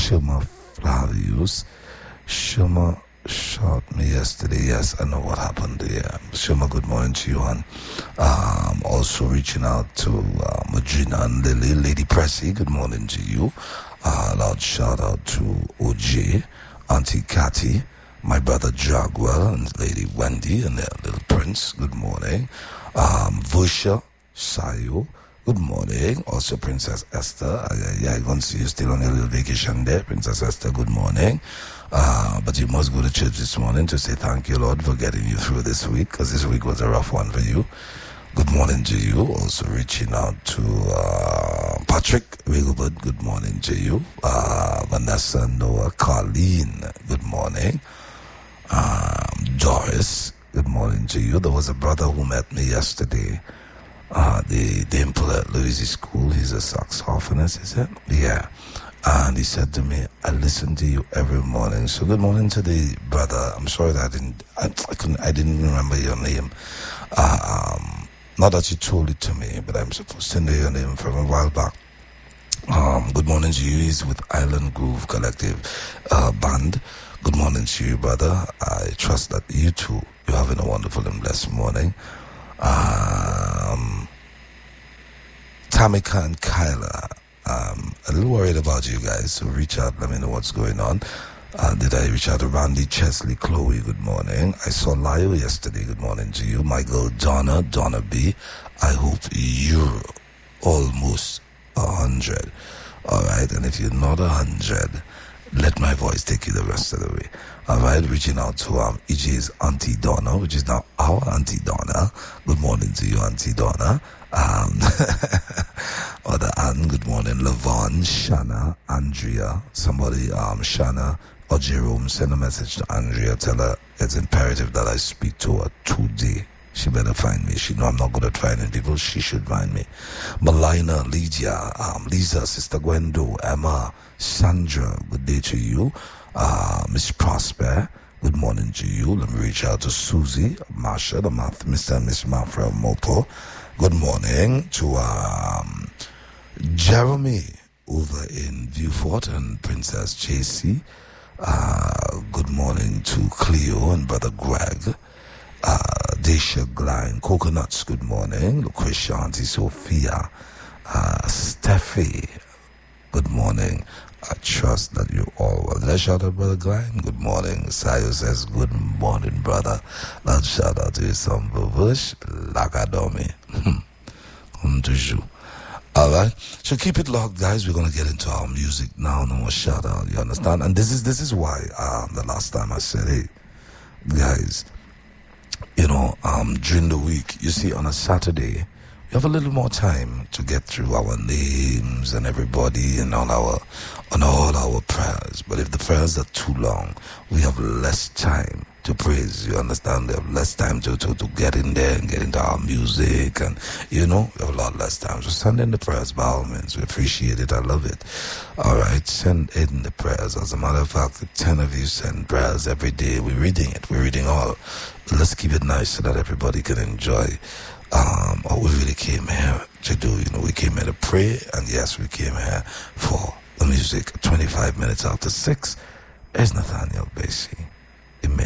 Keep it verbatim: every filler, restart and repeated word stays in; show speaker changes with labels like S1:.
S1: Shuma Flavius. Shuma shot me yesterday. Yes, I know what happened there. Shuma, good morning to you. And um, also reaching out to uh, Madrina and Lily. Lady Pressy, good morning to you. Uh, loud shout out to O J, Auntie Cathy, my brother Jagwell, and Lady Wendy and their little prince. Good morning. Um, Vusha Sayo. Good morning. Also, Princess Esther. Uh, yeah, I can see you still on a little vacation there. Princess Esther, good morning. Uh, but you must go to church this morning to say thank you, Lord, for getting you through this week, because this week was a rough one for you. Good morning to you. Also reaching out to uh, Patrick Rigobert. Good morning to you. Uh, Vanessa Noah Carleen. Good morning. Um, Doris. Good morning to you. There was a brother who met me yesterday. Uh, the dimple at Louis' school. He's a saxophonist, is it? Yeah. And he said to me, I listen to you every morning. So good morning to the brother. I'm sorry that I didn't, I, I couldn't, I didn't remember your name. Uh, um, not that you told it to me, but I'm supposed to know your name from a while back. Um, good morning to you. He's with Island Groove Collective uh, Band. Good morning to you, brother. I trust that you too, you're having a wonderful and blessed morning. Um, Tamika and Kyla, um, a little worried about you guys, so reach out, let me know what's going on. Uh, did I reach out to Randy, Chesley, Chloe, good morning. I saw Lio yesterday, good morning to you. My girl Donna, Donna B, I hope you're almost a hundred. Alright, and if you're not a hundred, let my voice take you the rest of the way. Alright, reaching out to um, E J's Auntie Donna, which is now our Auntie Donna. Good morning to you, Auntie Donna. Um, other Ann, good morning. Lavon, Shanna, Andrea, somebody, um, Shanna or Jerome, send a message to Andrea. Tell her it's imperative that I speak to her today. She better find me. She know I'm not good at finding people. She should find me. Malina, Lydia, um, Lisa, Sister Gwendo, Emma, Sandra, good day to you. Uh, Miss Prosper, good morning to you. Let me reach out to Susie, Marsha, the Math, Mister and Miss Mafra Mopo. Good morning to um, Jeremy over in Viewfort and Princess J C. Uh, good morning to Cleo and Brother Greg. Uh, Desha Gline, Coconuts, good morning. Lucretia, Auntie Sophia, uh, Steffi, good morning. I trust that you all well. Did I shout out Brother Gline? Good morning. Sayo says, good morning, brother. Let's shout out to you, some Bush, Lakadomi. Come to you. Alright, so keep it locked, guys. We're gonna get into our music now. No more shout out, you understand? And this is this is why um the last time I said, hey, guys, you know, um, during the week, you see, on a Saturday, we have a little more time to get through our names and everybody and all our, on all our prayers. But if the prayers are too long, we have less time to praise. You understand? We have less time to, to, to get in there and get into our music, and, you know, we have a lot less time. So send in the prayers by all means. We appreciate it. I love it. All right, send in the prayers. As a matter of fact, ten of you send prayers every day. We're reading it. We're reading all. Let's keep it nice so that everybody can enjoy um, what we really came here to do. You know, we came here to pray, and yes, we came here for the music. twenty-five minutes after six is Nathaniel Basie.